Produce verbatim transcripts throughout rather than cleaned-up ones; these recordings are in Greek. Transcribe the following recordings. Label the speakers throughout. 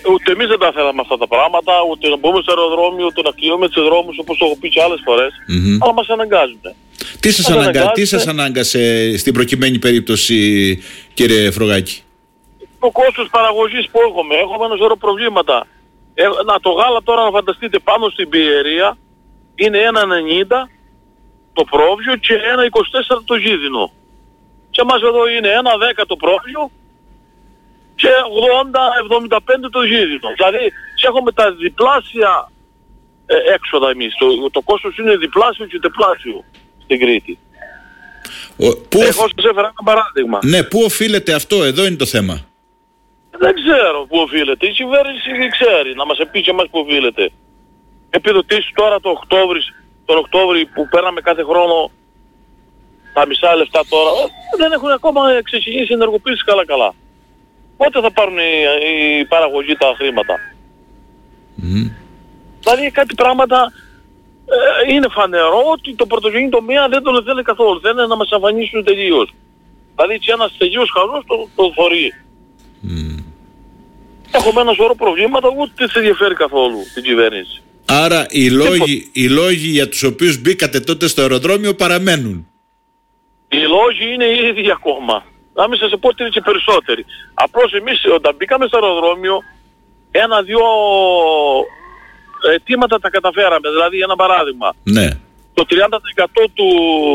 Speaker 1: ούτε εμείς δεν τα θέλαμε αυτά τα πράγματα, ούτε να μπούμε στο αεροδρόμιο, ούτε να κλείνουμε τους δρόμους όπως το έχω πει και άλλες φορές, mm-hmm. αλλά μας αναγκάζουν.
Speaker 2: Τι σας, αναγκα... αναγκάζουν... Τι σας ανάγκασε στην προκειμένη περίπτωση, κύριε Φρογάκη?
Speaker 1: Το κόστος παραγωγής που έχουμε, έχουμε ένα σωρό προβλήματα. Ε, να το γάλα τώρα να φανταστείτε πάνω στην πιερία είναι ένα ενενήντα το πρόβιο και ένα είκοσι τέσσερα το ζύδινο. Και εμάς εδώ είναι ένα δέκα το πρόβιο και ογδόντα εβδομήντα πέντε το ζύδινο. Δηλαδή έχουμε τα διπλάσια ε, έξοδα εμείς. Το, το κόστος είναι διπλάσιο και τεπλάσιο στην Κρήτη.
Speaker 2: Ο, πού
Speaker 1: Εγώ σας έφερα ένα παράδειγμα.
Speaker 2: Ναι, πού οφείλεται αυτό, εδώ είναι το θέμα.
Speaker 1: Δεν ξέρω πού οφείλεται. Η κυβέρνηση ξέρει να μας πει και εμάς πού οφείλεται. Επιδοτήσεις τώρα το Οκτώβρη, τον Οκτώβρη που παίρναμε κάθε χρόνο τα μισά λεφτά τώρα, δεν έχουν ακόμα ξεκινήσει ενεργοποίηση καλά καλά. Πότε θα πάρουν οι, οι παραγωγοί τα χρήματα?
Speaker 2: Mm.
Speaker 1: Δηλαδή κάτι πράγματα ε, είναι φανερό ότι το πρωτογενή τομέα δεν τον θέλει καθόλου. Θέλει να μας αφανίσουν τελείως. Δηλαδή και ένας τελείως χαλός το, το θωρεί.
Speaker 2: Mm.
Speaker 1: Έχουμε ένα σωρό προβλήματα, ούτε σε ενδιαφέρει καθόλου την κυβέρνηση.
Speaker 2: Άρα οι λόγοι, οι λόγοι για τους οποίους μπήκατε τότε στο αεροδρόμιο παραμένουν. Οι
Speaker 1: λόγοι είναι οι ίδιοι ακόμα. Να μην σας πω ότι είναι και περισσότεροι. Απλώς εμείς όταν μπήκαμε στο αεροδρόμιο ένα-δυο αιτήματα τα καταφέραμε. Δηλαδή ένα παράδειγμα.
Speaker 2: Ναι.
Speaker 1: Το τριάντα τοις εκατό του...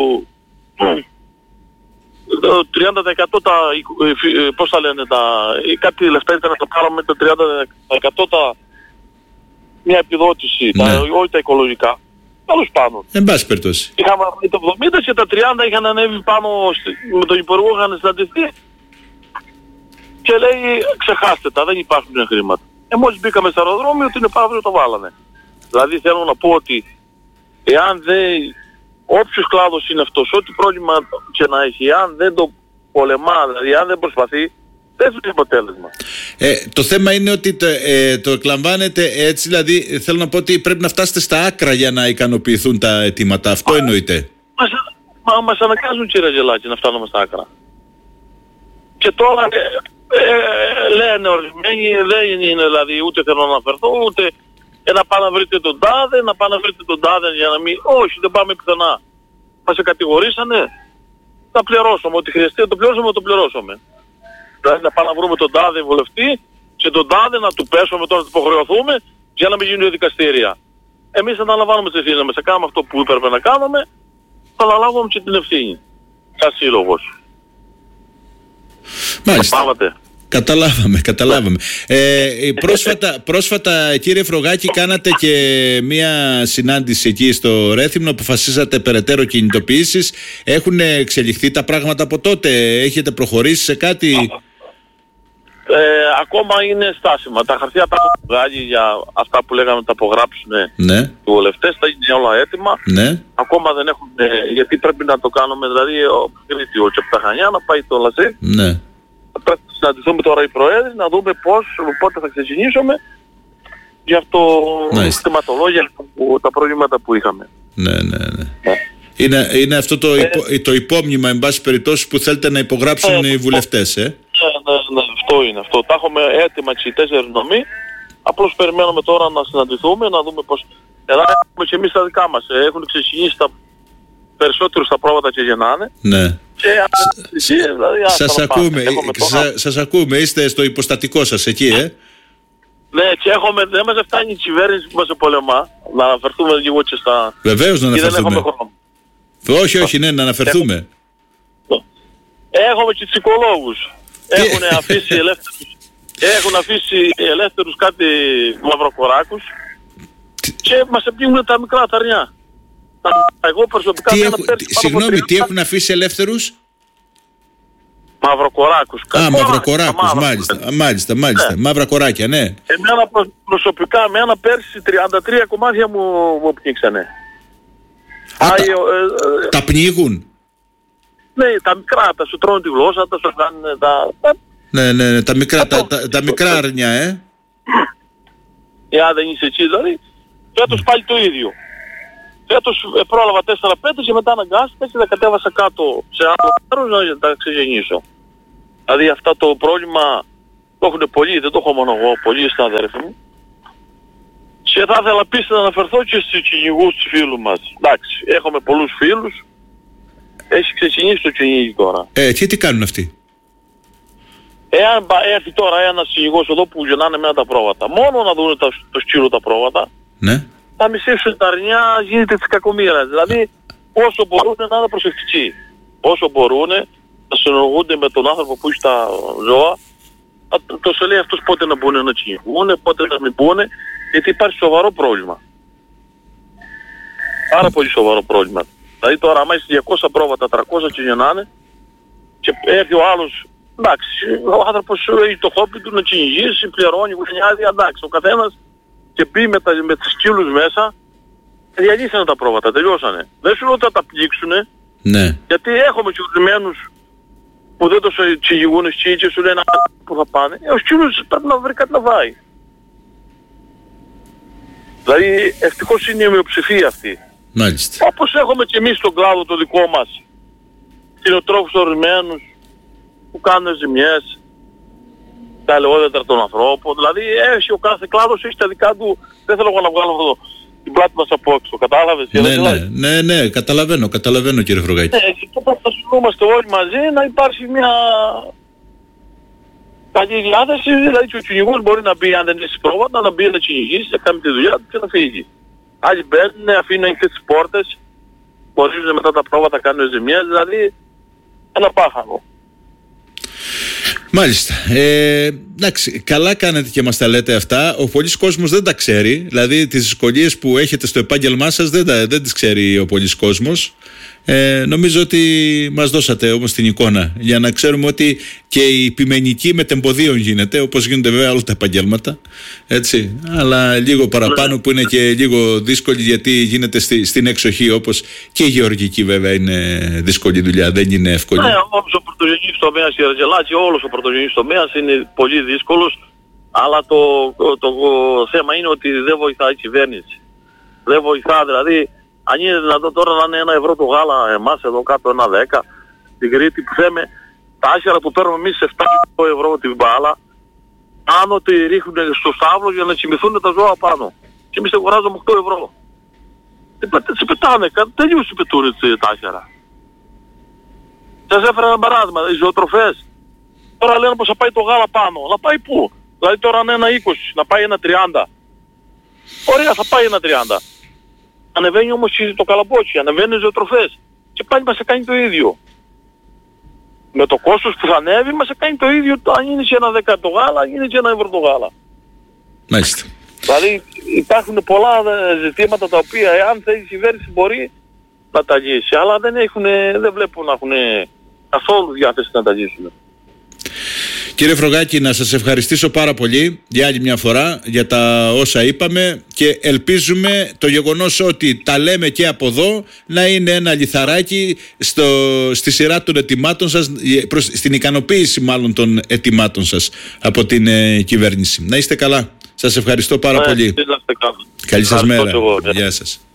Speaker 1: Το τριάντα τοις εκατό τα... Πώς τα λένε τα... Κάτι λεφτά ήταν να το πάρουμε το τριάντα τοις εκατό τα... Μια επιδότηση, ναι. τα, όχι τα οικολογικά. Τέλος πάνω.
Speaker 2: Εν πάση περιπτώσει.
Speaker 1: Είχαμε το εβδομήντα και τα τριάντα είχαν ανέβει πάνω με τον υπουργό, είχαν συναντηθεί και λέει ξεχάστε τα, δεν υπάρχουν χρήματα. Ε, μόλις μπήκαμε στο αεροδρόμιο την επαύριο το βάλανε. Δηλαδή θέλω να πω ότι εάν δεν, όποιος κλάδος είναι αυτός, ό,τι πρόβλημα και να έχει, εάν δεν το πολεμά, δηλαδή αν δεν προσπαθεί, δεν έχει αποτέλεσμα.
Speaker 2: Ε, το θέμα είναι ότι το, ε, το εκλαμβάνετε έτσι, δηλαδή θέλω να πω ότι πρέπει να φτάσετε στα άκρα για να ικανοποιηθούν τα αιτήματα. Αυτό εννοείται.
Speaker 1: Μας, μα, μας αναγκάζουν, κύριε Γελάκη, να φτάνουμε στα άκρα. Και τώρα ε, ε, λένε ορισμένοι, δεν είναι δηλαδή ούτε θέλω να αναφερθώ, ούτε ε, να πάνε να βρείτε τον τάδε, να πάνε να βρείτε τον τάδε για να μην... Όχι, δεν πάμε πουθενά. Μας σε κατηγορήσανε, θα πληρώσουμε. Ό,τι χρειαστεί, το πληρώσουμε, το πληρώσουμε. Δηλαδή να πάμε να βρούμε τον τάδε βουλευτή και τον τάδε να του πέσουμε τώρα να του υποχρεωθούμε για να μην γίνουν δικαστήρια. Εμείς αναλαμβάνουμε τις ευθύνες μας, θα κάνουμε αυτό που έπρεπε να κάνουμε, θα αναλάβουμε και την ευθύνη. Σαν σύλλογος.
Speaker 2: Μάλιστα. Καταλάβατε. Καταλάβαμε, καταλάβαμε. Ε, πρόσφατα, πρόσφατα, κύριε Φρογάκη, κάνατε και μία συνάντηση εκεί στο Ρέθυμνο, αποφασίσατε περαιτέρω κινητοποιήσεις. Έχουν εξελιχθεί τα πράγματα από τότε, έχετε προχωρήσει σε κάτι?
Speaker 1: Ε, ακόμα είναι στάσιμα. Τα χαρτιά τα έχουν βγάλει για αυτά που λέγαμε να τα απογράψουν, ναι, οι βουλευτές, τα είναι όλα έτοιμα.
Speaker 2: Ναι.
Speaker 1: Ακόμα δεν έχουν, γιατί πρέπει να το κάνουμε, δηλαδή ο Κρήτη, ο Τσεπταχανιά να πάει το ΛΑΣΕ.
Speaker 2: Ναι.
Speaker 1: Πρέπει να συναντηθούμε τώρα οι προέδροι, να δούμε πώς, πότε θα ξεκινήσουμε για αυτό το θεματολόγια, τα προβλήματα που είχαμε.
Speaker 2: Ναι, ναι, ναι. ναι. Είναι, είναι αυτό το, ε, υπο, το υπόμνημα, εν πάση περιπτώσει, που θέλετε να υπογράψουν ε, οι βουλευτές, ε.
Speaker 1: Ναι, ναι, ναι, αυτό είναι αυτό. Τα έχουμε έτοιμα και οι τέσσερις νομοί. Απλώς περιμένουμε τώρα να συναντηθούμε, να δούμε πώς... Εδώ έχουμε και εμείς τα δικά μας. Ε, έχουν ξεκινήσει τα περισσότερους τα πρόβατα και γεννάνε.
Speaker 2: Ναι.
Speaker 1: Και,
Speaker 2: Σ, δηλαδή, σας, ακούμε, σα, σας ακούμε, είστε στο υποστατικό σας εκεί, ε.
Speaker 1: Ναι, και έχουμε, δεν μας φτάνει η κυβέρνηση που μας πολεμά. Να αναφερθούμε λίγο και στα...
Speaker 2: Βεβαίως να αναφερθούμε. Όχι, όχι, ναι, να αναφερθούμε.
Speaker 1: Έχουμε, έχουμε και ψυχολόγους. Έχουν αφήσει ελεύθερους, έχουν αφήσει ελεύθερους κάτι μαυροκοράκους και μας επίγουν τα μικρά ταρνιά. Εγώ προσωπικά...
Speaker 2: Τι έχουν, συγγνώμη, τι έχουν αφήσει ελεύθερους?
Speaker 1: Μαυροκοράκους.
Speaker 2: Α, μαυροκοράκους, μάλιστα, μάλιστα, μάλιστα. Ναι. Μαύρα κοράκια, ναι.
Speaker 1: Εμένα προσωπικά, εμένα πέρσι τριάντα τρία κομμάτια μου, μου πνίξανε.
Speaker 2: Α, Α, τα, ε, ε, τα πνίγουν?
Speaker 1: Ναι, τα μικρά, τα σου τρώνε τη γλώσσα, τα σου κάνουν τα...
Speaker 2: Ναι, ναι, ναι, τα μικρά, τα, τα, τα μικρά αρνιά, ε.
Speaker 1: Εάν δεν είσαι εκεί, δηλαδή, φέτος πάλι το ίδιο. Φέτος πρόλαβα τέσσερα πέντε και μετά αναγκάστηκα και τα κατέβασα κάτω σε άλλο μέρος να τα ξεγεννήσω. Δηλαδή αυτό το πρόβλημα Το έχουν πολλοί, δεν το έχω μόνο εγώ, πολλοί συναδέλφοι μου. Και θα ήθελα επίσης να αναφερθώ και στους κυνηγούς του φίλου μας. Εντάξει, έχουμε πολλούς φίλους. Έχει ξεκινήσει το κυνήγι τώρα.
Speaker 2: Ε, και τι κάνουν αυτοί?
Speaker 1: Εάν έρθει τώρα ένας κυνηγός εδώ που γεννάνε μένα τα πρόβατα, μόνο να δουν τα, το σκύλο τα πρόβατα,
Speaker 2: ναι,
Speaker 1: θα μισήσουν τα αρνιά, γίνεται της κακομοίρας. Δηλαδή, όσο μπορούν να είναι προσεκτικοί. Όσο μπορούν να συνεργούνται με τον άνθρωπο που έχει τα ζώα, το, το σε λέει αυτός πότε να μπουν να κυνηγούν, πότε να μην μπουν, γιατί υπάρχει σοβαρό πρόβλημα. Πάρα πολύ σοβαρό πρόβλημα. Δηλαδή τώρα άμα είσαι διακόσια πρόβατα, τριακόσια και γεννάνε και έρθει ο άλλος, εντάξει, ο άνθρωπος έχει το χόμπι του να κυνηγήσει, πληρώνει, γουφνιάζει, εντάξει, ο καθένας και πει με, τα, με τους σκύλους μέσα, διαλύσανε τα πρόβατα, τελειώσανε. Δεν σου λέω ότι θα τα πλήξουνε,
Speaker 2: ναι,
Speaker 1: γιατί έχουμε και ορισμένους που δεν το κυνηγούν εσύ και σου λένε που θα πάνε. Ε, ο σκύλος πρέπει να βρει κάτι να φάει. Δηλαδή ευτυχώς είναι η μειοψηφία αυτή.
Speaker 2: Μάλιστα.
Speaker 1: Όπως έχουμε και εμείς στον κλάδο το δικό μας, κτηνοτρόφους ορισμένους που κάνουν ζημιές, τα ελαιόδεντρα των ανθρώπων. Δηλαδή έχει ο κάθε κλάδος, έχει τα δικά του, δεν θέλω εγώ να βγάλω αυτό την πλάτη μας από έξω, κατάλαβες?
Speaker 2: Ναι, ναι, ναι, ναι, καταλαβαίνω, καταλαβαίνω κύριε Φρογάκη.
Speaker 1: Ναι, και τότε θα συνομαστε όλοι μαζί να υπάρχει μια καλή διάθεση, δηλαδή και ο κυνηγός μπορεί να μπει, αν δεν έχει πρόβατα, να μπει να κυνηγήσει, να κάνει τη δουλειά του και να φύγει. Άλλοι μπαίνουν, αφήνουν ανοιχτές τις πόρτες, χωρίζουν μετά τα πρόβατα, κάνουν ζημιές, δηλαδή ένα πάχανο.
Speaker 2: Μάλιστα. Ε, εντάξει, καλά κάνετε και μας τα λέτε αυτά. Ο πολλής κόσμος δεν τα ξέρει. Δηλαδή τις δυσκολίες που έχετε στο επάγγελμά σας δεν, τα, δεν τις ξέρει ο πολλής κόσμος. Ε, νομίζω ότι μας δώσατε όμως την εικόνα για να ξέρουμε ότι και η επιμενική μετεμποδίων γίνεται, όπως γίνονται βέβαια όλα τα επαγγέλματα, έτσι, αλλά λίγο παραπάνω που είναι και λίγο δύσκολη γιατί γίνεται στη, στην εξοχή, όπως και η γεωργική βέβαια είναι δύσκολη δουλειά, δεν είναι εύκολη.
Speaker 1: Ναι, όπως ο πρωτογενής τομέας η Ρετζελάκη, όλος ο πρωτογενής τομέας είναι πολύ δύσκολος, αλλά το, το, το, το θέμα είναι ότι δεν βοηθάει η κυβέρνηση. Δεν βοηθά, δηλαδή αν είναι δυνατόν τώρα να είναι ένα ευρώ το γάλα εμάς εδώ κάτω ένα δέκα, στην Κρήτη που θέμε τα άσχερα που παίρνουμε εμείς επτά ευρώ την μπάλα, άνω τη ρίχνουν στο στάβλο για να κοιμηθούν τα ζώα πάνω. Και εμείς αγοράζουμε οκτώ ευρώ. Τι πετάνε, τελείως τι πετούν τα άσχερα. Σας έφερα ένα παράδειγμα, οι ζωοτροφές. Τώρα λένε πως θα πάει το γάλα πάνω. Να πάει πού? Δηλαδή τώρα είναι ένα είκοσι, να πάει ένα τριάντα. Ωραία, θα πάει ένα τριάντα. Ανεβαίνει όμως το καλαμπότσι, ανεβαίνουν οι ζωοτροφές και πάλι μας κάνει το ίδιο. Με το κόστος που θα ανέβει μας κάνει το ίδιο, αν είναι σε ένα δέκα το γάλα, αν είναι σε ένα ευρώ το γάλα.
Speaker 2: Μάλιστα.
Speaker 1: Δηλαδή υπάρχουν πολλά ζητήματα τα οποία εάν θέλει η κυβέρνηση μπορεί να τα λύσει, αλλά δεν, έχουν, δεν βλέπουν να έχουν καθόλου διάθεση να τα λύσουν.
Speaker 2: Κύριε Φρογάκη, να σας ευχαριστήσω πάρα πολύ για άλλη μια φορά για τα όσα είπαμε και ελπίζουμε το γεγονός ότι τα λέμε και από εδώ να είναι ένα λιθαράκι στο, στη σειρά των ετοιμάτων σας, προς, στην ικανοποίηση μάλλον των ετοιμάτων σας από την ε, κυβέρνηση. Να είστε καλά. Σας ευχαριστώ πάρα
Speaker 1: ναι,
Speaker 2: πολύ. Καλή σας μέρα.
Speaker 1: Εγώ, ναι.
Speaker 2: Γεια σας.